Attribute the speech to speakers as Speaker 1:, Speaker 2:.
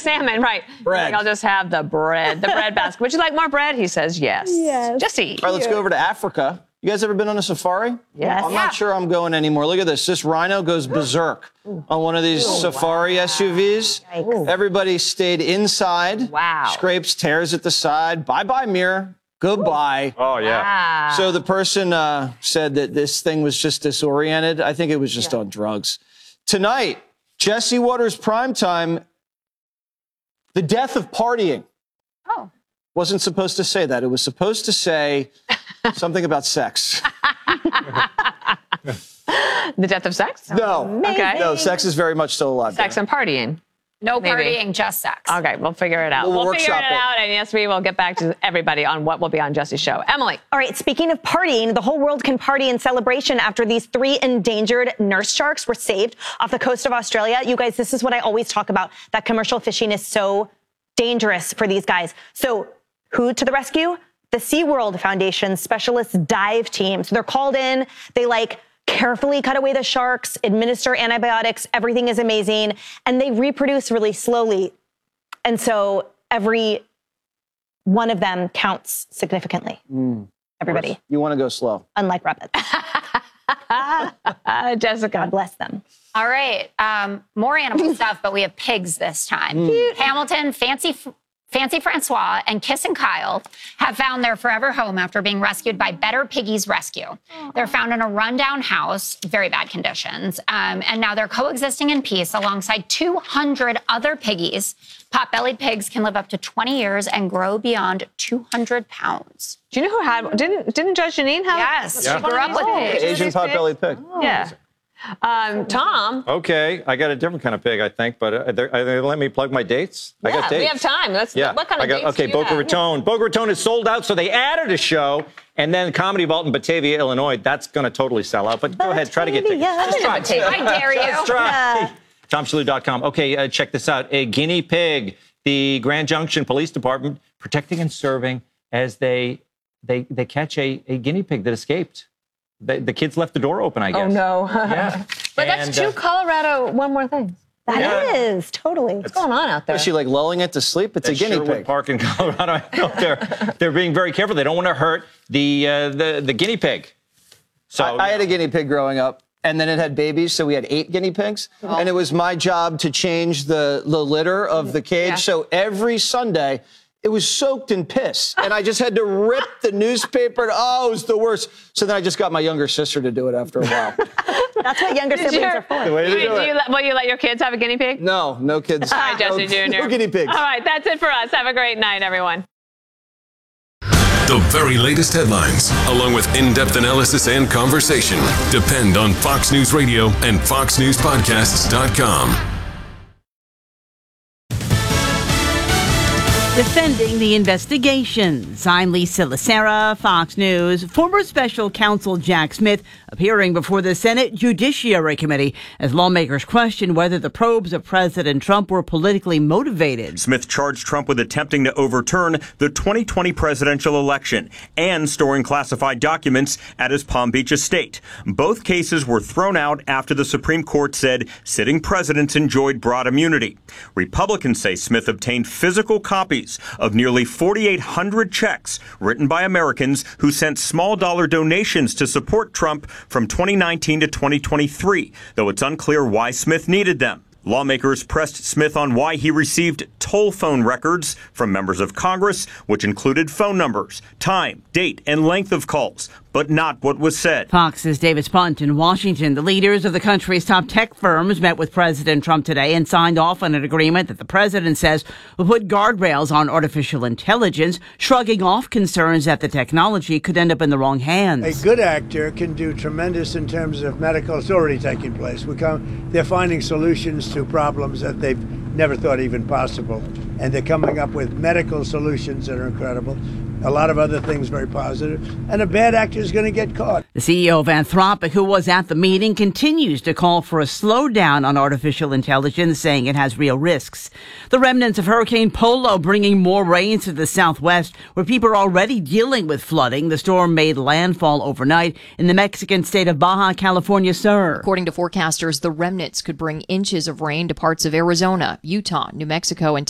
Speaker 1: salmon, right.
Speaker 2: Bread.
Speaker 1: Like, I'll just have the bread basket. Would you like more bread? He says yes.
Speaker 3: Yes.
Speaker 1: Jesse.
Speaker 2: All right, let's go over to Africa. You guys ever been on a safari?
Speaker 1: Yes.
Speaker 2: I'm not sure I'm going anymore. Look at this. This rhino goes berserk on one of these safari SUVs.
Speaker 3: Yikes.
Speaker 2: Everybody stayed inside.
Speaker 1: Wow.
Speaker 2: Scrapes, tears at the side. Bye-bye, mirror. Goodbye.
Speaker 4: Oh, yeah.
Speaker 1: Ah.
Speaker 2: So the person said that this thing was just disoriented. I think it was just on drugs. Tonight, Jesse Waters primetime, the death of partying.
Speaker 1: Oh.
Speaker 2: Wasn't supposed to say that. It was supposed to say something about sex.
Speaker 1: The death of sex?
Speaker 2: No.
Speaker 1: Okay.
Speaker 2: No, sex is very much still alive.
Speaker 1: Sex and partying.
Speaker 5: No
Speaker 1: Maybe.
Speaker 5: partying, just sex.
Speaker 1: Okay, we'll figure it out.
Speaker 2: We'll
Speaker 1: figure
Speaker 2: workshop
Speaker 1: it
Speaker 2: it.
Speaker 1: out, and yes, we will get back to everybody on what will be on Jesse's show. Emily.
Speaker 3: All right, speaking of partying, the whole world can party in celebration after these 3 endangered nurse sharks were saved off the coast of Australia. You guys, this is what I always talk about, that commercial fishing is so dangerous for these guys. So who to the rescue? The SeaWorld Foundation specialist dive team. So they're called in, they carefully cut away the sharks, administer antibiotics, everything is amazing, and they reproduce really slowly. And so every one of them counts significantly. Everybody.
Speaker 2: You want to go slow.
Speaker 3: Unlike rabbits.
Speaker 1: Jessica.
Speaker 3: God bless them.
Speaker 5: All right. More animal stuff, but we have pigs this time. Hamilton, Fancy Francois, and Kissin' Kyle have found their forever home after being rescued by Better Piggies Rescue. They're found in a rundown house, very bad conditions, and now they're coexisting in peace alongside 200 other piggies. Pot-bellied pigs can live up to 20 years and grow beyond 200 pounds.
Speaker 1: Do you know who had, didn't Judge Janine have?
Speaker 5: Yes,
Speaker 4: Yeah.
Speaker 5: she grew up with pigs.
Speaker 2: Asian pot-bellied pig.
Speaker 1: Yeah. Tom.
Speaker 4: Okay, I got a different kind of pig, I think, but they let me plug my dates. I got dates.
Speaker 1: We have time. What kind of dates
Speaker 4: Okay,
Speaker 1: do you
Speaker 4: Boca
Speaker 1: have?
Speaker 4: Raton. Boca Raton is sold out, so they added a show. And then Comedy Vault in Batavia, Illinois, that's going to totally sell out. But go ahead, try to get tickets. Just try.
Speaker 5: I dare you.
Speaker 4: Just try. TomShalou.com. Okay, check this out. A guinea pig. The Grand Junction Police Department protecting and serving as they catch a guinea pig that escaped. The kids left the door open, I guess.
Speaker 1: Oh, no.
Speaker 4: Yeah.
Speaker 1: But that's two Colorado one more things.
Speaker 3: That is, totally.
Speaker 1: What's going on out there?
Speaker 2: Is she lulling it to sleep? It's a guinea
Speaker 4: Sherwood
Speaker 2: pig.
Speaker 4: Park in Colorado. I know they're being very careful. They don't want to hurt the guinea pig. So
Speaker 2: I had a guinea pig growing up, and then it had babies, so we had 8 guinea pigs. And it was my job to change the litter of the cage.
Speaker 1: Yeah.
Speaker 2: So every Sunday, it was soaked in piss. And I just had to rip the newspaper. Oh, it was the worst. So then I just got my younger sister to do it after a while.
Speaker 3: That's what younger siblings are for.
Speaker 4: the way to do it.
Speaker 1: Will you let your kids have a guinea pig?
Speaker 2: No kids.
Speaker 1: All right, Jesse Jr.
Speaker 2: No guinea pigs.
Speaker 1: All right, that's it for us. Have a great night, everyone.
Speaker 6: The very latest headlines, along with in-depth analysis and conversation, depend on Fox News Radio and FoxNewsPodcasts.com.
Speaker 7: Defending the investigations. I'm Lisa Lacera, Fox News. Former special counsel Jack Smith appearing before the Senate Judiciary Committee as lawmakers question whether the probes of President Trump were politically motivated.
Speaker 8: Smith charged Trump with attempting to overturn the 2020 presidential election and storing classified documents at his Palm Beach estate. Both cases were thrown out after the Supreme Court said sitting presidents enjoyed broad immunity. Republicans say Smith obtained physical copies of nearly 4,800 checks written by Americans who sent small dollar donations to support Trump from 2019 to 2023, though it's unclear why Smith needed them. Lawmakers pressed Smith on why he received toll phone records from members of Congress, which included phone numbers, time, date, and length of calls, but not what was said.
Speaker 7: Fox's Davis Punt in Washington. The leaders of the country's top tech firms met with President Trump today and signed off on an agreement that the president says will put guardrails on artificial intelligence, shrugging off concerns that the technology could end up in the wrong hands.
Speaker 9: A good actor can do tremendous in terms of medical. It's already taking place. They're finding solutions to problems that they've never thought even possible. And they're coming up with medical solutions that are incredible. A lot of other things very positive. And a bad actor is going to get caught.
Speaker 7: The CEO of Anthropic, who was at the meeting, continues to call for a slowdown on artificial intelligence, saying it has real risks. The remnants of Hurricane Polo bringing more rain to the southwest, where people are already dealing with flooding. The storm made landfall overnight in the Mexican state of Baja California Sur.
Speaker 10: According to forecasters, the remnants could bring inches of rain to parts of Arizona, Utah, New Mexico, and